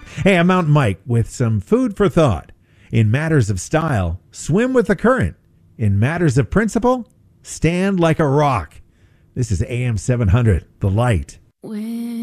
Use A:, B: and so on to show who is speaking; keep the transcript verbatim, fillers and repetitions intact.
A: Hey, I'm Mountain Mike with some food for thought. In matters of style, swim with the current. In matters of principle, stand like a rock. This is A M seven hundred, The Light.
B: When